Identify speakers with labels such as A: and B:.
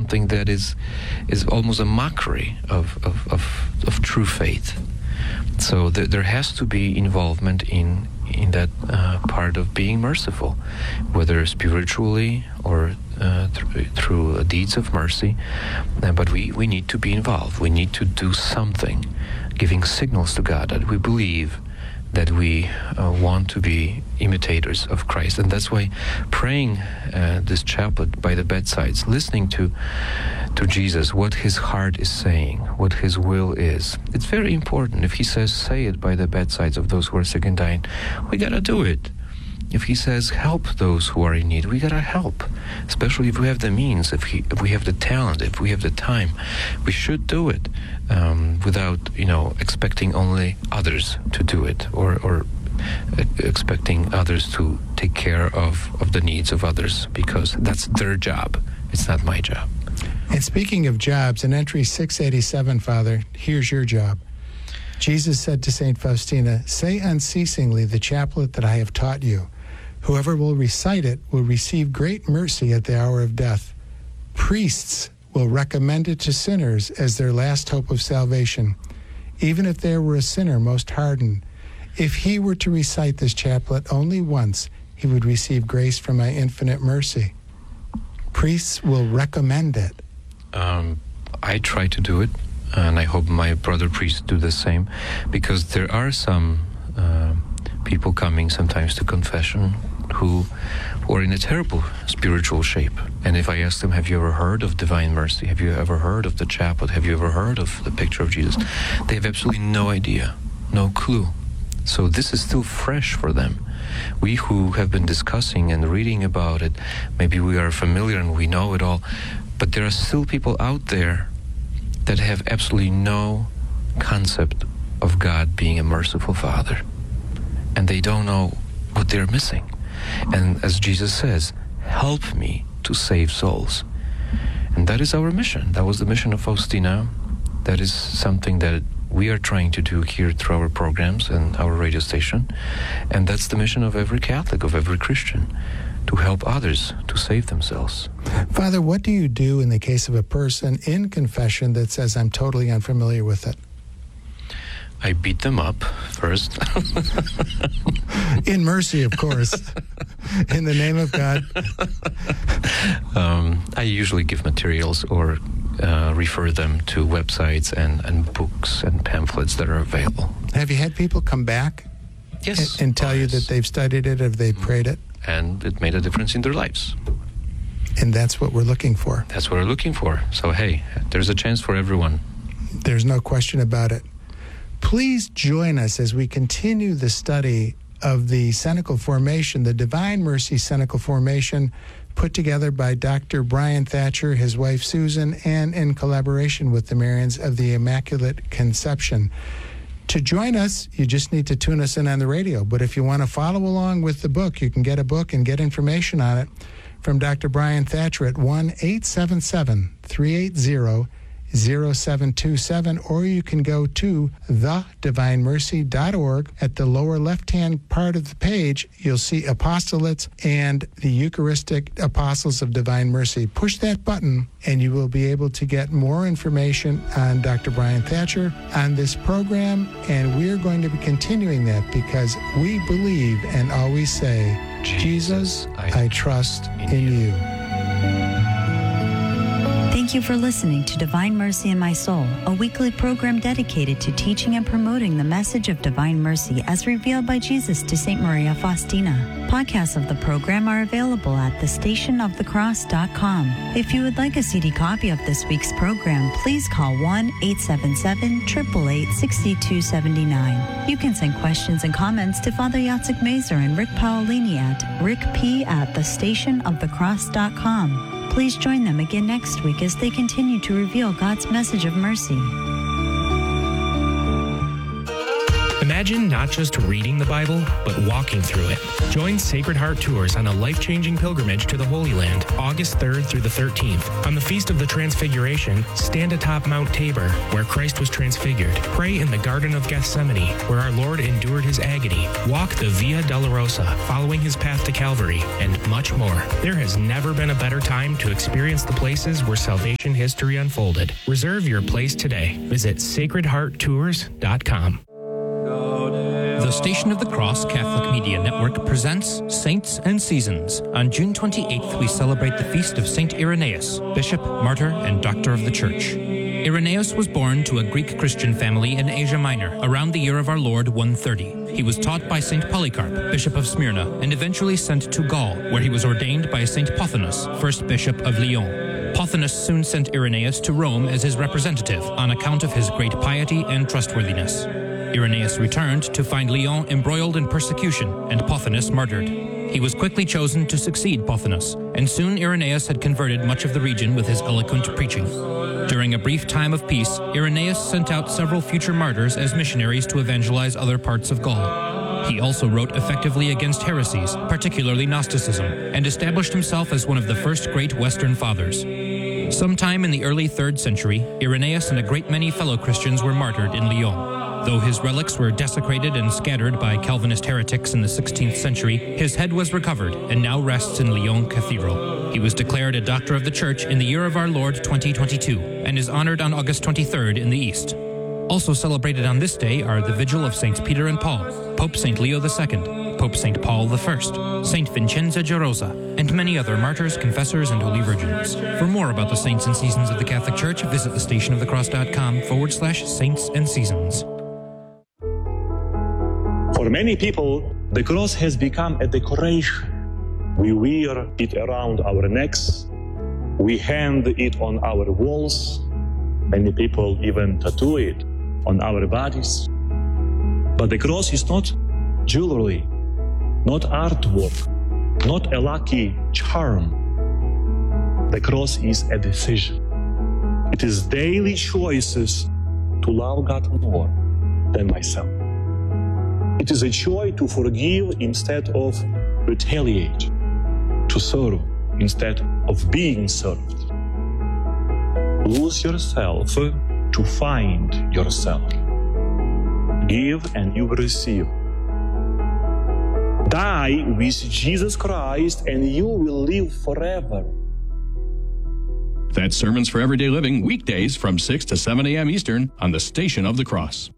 A: something that is almost a mockery of true faith. So there has to be involvement in that part of being merciful, whether spiritually or through deeds of mercy. But we need to be involved. We need to do something, giving signals to God that we believe, that we want to be imitators of Christ. And that's why praying this chaplet by the bedsides, listening to Jesus, what his heart is saying, what his will is. It's very important. If he says, say it by the bedsides of those who are sick and dying, we got to do it. If he says, help those who are in need, we got to help. Especially if we have the means, if we have the talent, if we have the time, we should do it without, expecting only others to do it or expecting others to take care of the needs of others, because that's their job. It's not my job.
B: And speaking of jobs, in entry 687, Father, here's your job. Jesus said to St. Faustina, say unceasingly the chaplet that I have taught you. Whoever will recite it will receive great mercy at the hour of death. Priests will recommend it to sinners as their last hope of salvation, even if there were a sinner most hardened. If he were to recite this chaplet only once, he would receive grace from my infinite mercy. Priests will recommend it.
A: I try to do it, and I hope my brother priests do the same, because there are some people coming sometimes to confession who are in a terrible spiritual shape. And if I ask them, have you ever heard of Divine Mercy? Have you ever heard of the chaplet? Have you ever heard of the picture of Jesus? They have absolutely no idea, no clue. So this is still fresh for them. We who have been discussing and reading about it, maybe we are familiar and we know it all, but there are still people out there that have absolutely no concept of God being a merciful Father. And they don't know what they're missing. And as Jesus says, help me to save souls. And that is our mission. That was the mission of Faustina. That is something that we are trying to do here through our programs and our radio station. And that's the mission of every Catholic, of every Christian, to help others to save themselves.
B: Father, what do you do in the case of a person in confession that says, I'm totally unfamiliar with it?
A: I beat them up first.
B: In mercy, of course. In the name of God.
A: I usually give materials or refer them to websites and books and pamphlets that are available.
B: Have you had people come back?
A: Yes.
B: And tell you that they've studied it or they've prayed it?
A: And it made a difference in their lives.
B: And that's what we're looking for.
A: That's what we're looking for. So, hey, there's a chance for everyone.
B: There's no question about it. Please join us as we continue the study of the Cenacle Formation, the Divine Mercy Cenacle Formation, put together by Dr. Brian Thatcher, his wife Susan, and in collaboration with the Marians of the Immaculate Conception. To join us, you just need to tune us in on the radio. But if you want to follow along with the book, you can get a book and get information on it from Dr. Brian Thatcher at 1-877-380-0727, or you can go to thedivinemercy.org. At the lower left-hand part of the page, you'll see apostolates and the Eucharistic Apostles of Divine Mercy. Push that button, and you will be able to get more information on Dr. Brian Thatcher, on this program, and we're going to be continuing that because we believe and always say, Jesus, I trust in you.
C: Thank you for listening to Divine Mercy in My Soul, a weekly program dedicated to teaching and promoting the message of divine mercy as revealed by Jesus to St. Maria Faustina. Podcasts of the program are available at thestationofthecross.com. If you would like a CD copy of this week's program, please call 1-877-888-6279. You can send questions and comments to Father Jacek Mazer and Rick Paolini at rickp@thestationofthecross.com. Please join them again next week as they continue to reveal God's message of mercy.
D: Imagine Imagine not just reading the Bible, but walking through it. Join Sacred Heart Tours on a life-changing pilgrimage to the Holy Land, August 3rd through the 13th. On the Feast of the Transfiguration, stand atop Mount Tabor, where Christ was transfigured. Pray in the Garden of Gethsemane, where our Lord endured his agony. Walk the Via Dolorosa, following his path to Calvary, and much more. There has never been a better time to experience the places where salvation history unfolded. Reserve your place today. Visit sacredhearttours.com.
E: The Station of the Cross Catholic Media Network presents Saints and Seasons. On June 28th, we celebrate the feast of Saint Irenaeus, Bishop, Martyr, and Doctor of the Church. Irenaeus was born to a Greek Christian family in Asia Minor around the year of our Lord 130. He was taught by Saint Polycarp, Bishop of Smyrna, and eventually sent to Gaul, where he was ordained by Saint Pothinus, first Bishop of Lyon. Pothinus soon sent Irenaeus to Rome as his representative on account of his great piety and trustworthiness. Irenaeus returned to find Lyon embroiled in persecution and Pothinus martyred. He was quickly chosen to succeed Pothinus, and soon Irenaeus had converted much of the region with his eloquent preaching. During a brief time of peace, Irenaeus sent out several future martyrs as missionaries to evangelize other parts of Gaul. He also wrote effectively against heresies, particularly Gnosticism, and established himself as one of the first great Western fathers. Sometime in the early 3rd century, Irenaeus and a great many fellow Christians were martyred in Lyon. Though his relics were desecrated and scattered by Calvinist heretics in the 16th century, his head was recovered and now rests in Lyon Cathedral. He was declared a Doctor of the Church in the year of our Lord 2022 and is honored on August 23rd in the East. Also celebrated on this day are the Vigil of Saints Peter and Paul, Pope St. Leo II, Pope St. Paul I, St. Vincenza Gerosa, and many other martyrs, confessors, and holy virgins. For more about the saints and seasons of the Catholic Church, visit thestationofthecross.com/saints and seasons.
F: For many people, the cross has become a decoration. We wear it around our necks. We hang it on our walls. Many people even tattoo it on our bodies. But the cross is not jewelry, not artwork, not a lucky charm. The cross is a decision. It is daily choices to love God more than myself. It is a choice to forgive instead of retaliate, to serve instead of being served. Lose yourself to find yourself. Give and you will receive. Die with Jesus Christ and you will live forever.
G: That's Sermons for Everyday Living, weekdays from 6 to 7 a.m. Eastern on the Station of the Cross.